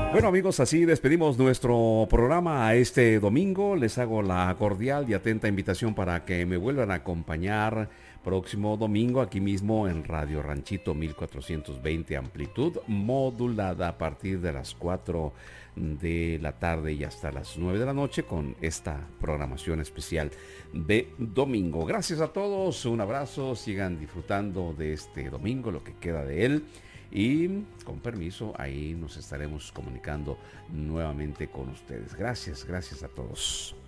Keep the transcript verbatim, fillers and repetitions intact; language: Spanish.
Bueno amigos, así despedimos nuestro programa a este domingo. Les hago la cordial y atenta invitación para que me vuelvan a acompañar próximo domingo aquí mismo en Radio Ranchito mil cuatrocientos veinte amplitud modulada a partir de las cuatro de la tarde y hasta las nueve de la noche con esta programación especial de domingo. Gracias a todos, un abrazo, sigan disfrutando de este domingo, lo que queda de él. Y con permiso, ahí nos estaremos comunicando nuevamente con ustedes. Gracias, gracias a todos.